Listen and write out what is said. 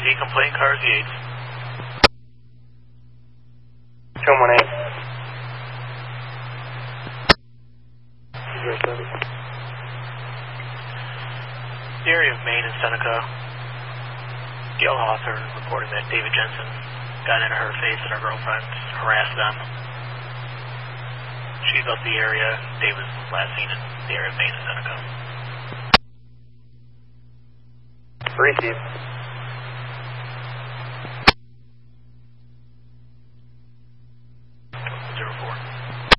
complaint, cars Yates. Show 1-8. The area of Maine and Seneca. Gail Hawthorne reporting that David Jensen got into her face and her girlfriend harassed them. She's left the area. Dave was last seen in the area of Maine and Seneca. Receive.